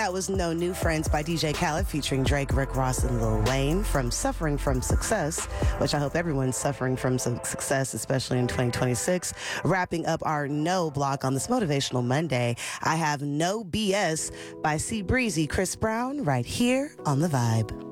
That was No New Friends by DJ Khaled featuring Drake, Rick Ross, and Lil Wayne from Suffering From Success, which I hope everyone's suffering from some success, especially in 2026. Wrapping up our No block on this Motivational Monday, I have No BS by C Breezy, Chris Brown, right here on The Vibe.